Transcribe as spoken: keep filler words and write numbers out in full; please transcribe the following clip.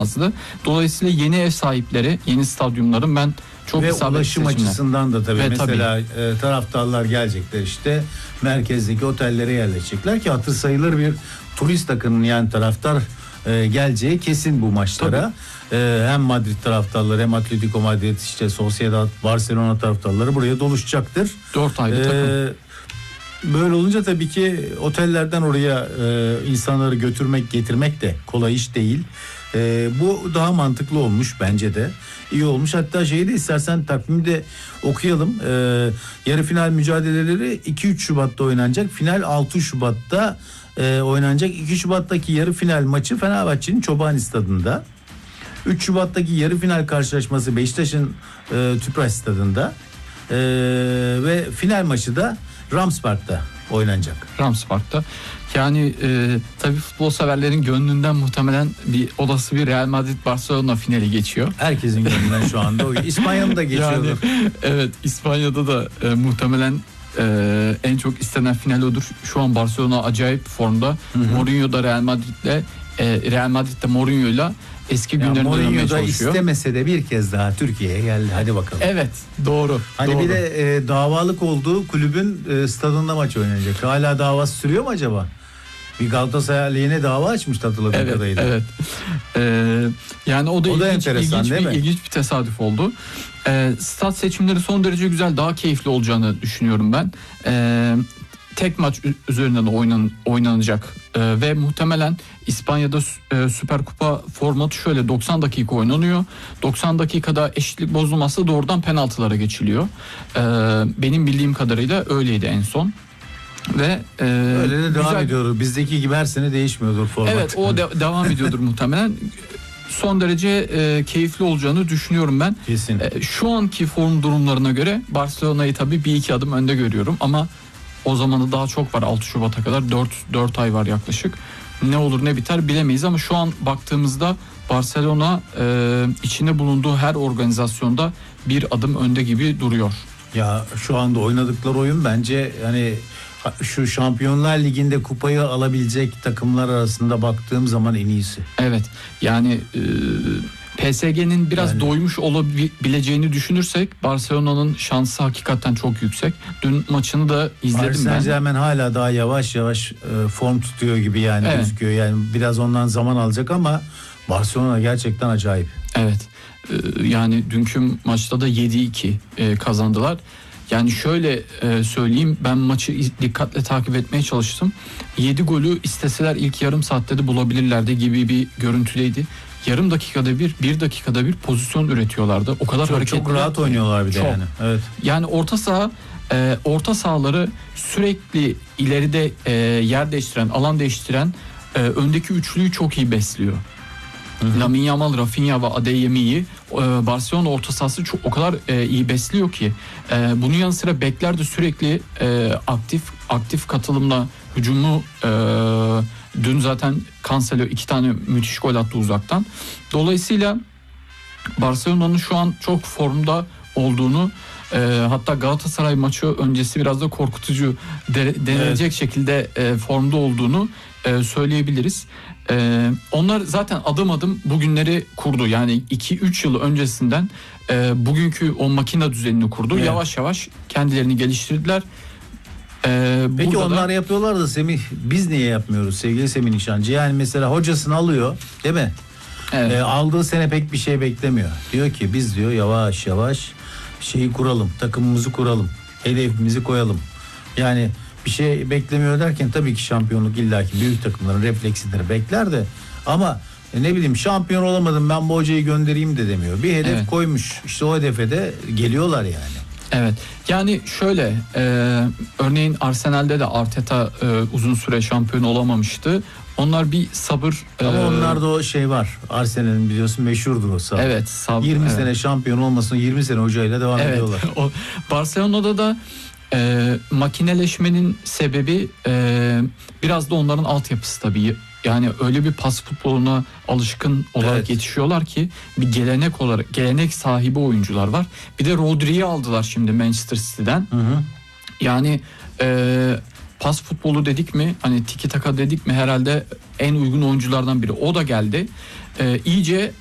azdı. Dolayısıyla yeni ev sahipleri, yeni stadyumların ben çok ve ulaşım seçimler. açısından da tabii ve mesela tabii. E, taraftarlar gelecekler, işte merkezdeki otellere yerleşecekler ki hatır sayılır bir turist akının, yani taraftar e, geleceği kesin bu maçlara. E, hem Madrid taraftarları hem Atletico Madrid, işte Sociedad, Barcelona taraftarları buraya doluşacaktır. Dört ayda e, takım. Böyle olunca tabii ki otellerden oraya e, insanları götürmek, getirmek de kolay iş değil. E, bu daha mantıklı olmuş bence de. İyi olmuş. Hatta şeyi de istersen takvimi de okuyalım. E, yarı final mücadeleleri iki üç Şubat'ta oynanacak. Final altı Şubat'ta e, oynanacak. iki Şubat'taki yarı final maçı Fenerbahçe'nin Çobani Stadı'nda. üç Şubat'taki yarı final karşılaşması Beşiktaş'ın e, Tüpraş Stadı'nda. E, ve final maçı da Ramspark'ta oynanacak. Ramspark'ta. Yani e, tabii futbol severlerin gönlünden muhtemelen bir olası bir Real Madrid Barcelona finali geçiyor. Herkesin gönlünden şu anda o. İspanya'nın da geçiyordur. Yani, evet, İspanya'da da e, muhtemelen e, en çok istenen final odur. Şu an Barcelona acayip formda. Mourinho da Real Madrid'le e, Real Madrid'de Mourinho'yla eski günlerine dönmeye çalışıyor. Mourinho da istemese de bir kez daha Türkiye'ye geldi. Hadi bakalım. Evet, doğru. Hani doğru. bir de e, davalık olduğu kulübün e, stadında maç oynanacak. Hala davası sürüyor mu acaba? Bir Galatasaray aleyhine dava açmıştı hatırladığım evet, kadarıyla. Evet. Ee, yani o da, o ilginç, da enteresan, ilginç, değil bir, mi? ilginç bir tesadüf oldu. Ee, stat seçimleri son derece güzel, daha keyifli olacağını düşünüyorum ben. Ee, tek maç üzerinden oynan, oynanacak ee, ve muhtemelen İspanya'da e, Süper Kupa formatı şöyle: doksan dakika oynanıyor. doksan dakikada eşitlik bozulmazsa doğrudan penaltılara geçiliyor. Ee, benim bildiğim kadarıyla öyleydi en son. Ve e, öyle de devam güzel... ediyordur. Bizdeki gibi her sene değişmiyordur format. Evet, o de- devam ediyordur muhtemelen. Son derece e, keyifli olacağını düşünüyorum ben. Kesin. E, şu anki form durumlarına göre Barcelona'yı tabii bir iki adım önde görüyorum ama o zamanı daha çok var. altı Şubat'a kadar dört ay var yaklaşık. Ne olur ne biter bilemeyiz ama şu an baktığımızda Barcelona e, içinde bulunduğu her organizasyonda bir adım önde gibi duruyor. Ya şu anda oynadıkları oyun bence hani şu Şampiyonlar Ligi'nde kupayı alabilecek takımlar arasında baktığım zaman en iyisi. Evet, yani e, P S G'nin biraz yani doymuş olabileceğini düşünürsek Barcelona'nın şansı hakikaten çok yüksek. Dün maçını da izledim Paris ben. Saint-Germain hala daha yavaş yavaş e, form tutuyor gibi yani evet. gözüküyor. Yani biraz ondan zaman alacak ama Barcelona gerçekten acayip. Evet. E, yani dünkü maçta da yedi iki e, kazandılar. Yani şöyle e, söyleyeyim, ben maçı dikkatle takip etmeye çalıştım. yedi golü isteseler ilk yarım saatte de bulabilirlerdi gibi bir görüntüdeydi. Yarım dakikada bir, bir dakikada bir pozisyon üretiyorlardı. O kadar çok, hareketli. Çok rahat oynuyorlar bir de çok. yani. Evet. Yani orta saha, e, orta sahaları sürekli ileride e, yer değiştiren, alan değiştiren e, öndeki üçlüyü çok iyi besliyor. Lamine Yamal, Rafinha ve Adeyemi'yi e, Barcelona orta sahası çok o kadar e, iyi besliyor ki e, bunun yanı sıra bekler de sürekli e, aktif aktif katılımla hücumu e, dün zaten Cancelo iki tane müthiş gol attı uzaktan. Dolayısıyla Barcelona'nın şu an çok formda olduğunu, e, hatta Galatasaray maçı öncesi biraz da korkutucu de, denilecek evet. şekilde e, formda olduğunu e, söyleyebiliriz. Ee, onlar zaten adım adım bugünleri kurdu. Yani iki üç yıl öncesinden e, bugünkü o makine düzenini kurdu. Evet. Yavaş yavaş kendilerini geliştirdiler. Ee, Peki onlar da... yapıyorlar da Semih, biz niye yapmıyoruz sevgili Semih Nişancı? Yani mesela hocasını alıyor, değil mi? Evet. E, aldığı sene pek bir şey beklemiyor. Diyor ki biz diyor yavaş yavaş şeyi kuralım, takımımızı kuralım, hedefimizi koyalım. Yani bir şey beklemiyor derken tabii ki şampiyonluk illaki büyük takımların refleksidir bekler de ama e, ne bileyim şampiyon olamadım ben bu hocayı göndereyim de demiyor. Bir hedef evet. koymuş, işte o hedefe de geliyorlar yani. Evet, yani şöyle e, örneğin Arsenal'de de Arteta e, uzun süre şampiyon olamamıştı. Onlar bir sabır. Ama e, onlarda o şey var. Arsenal'in biliyorsun meşhurdur o sabır. Evet, sabır. yirmi evet. sene şampiyon olmasın, yirmi sene hocayla devam evet. ediyorlar. O, Barcelona'da da e, makineleşmenin sebebi e, biraz da onların altyapısı tabii. Yani öyle bir pas futboluna alışkın olarak evet. yetişiyorlar ki bir gelenek olarak gelenek sahibi oyuncular var. Bir de Rodri'yi aldılar şimdi Manchester City'den. Hı hı. Yani e, pas futbolu dedik mi, hani tiki taka dedik mi herhalde en uygun oyunculardan biri. O da geldi. E, iyice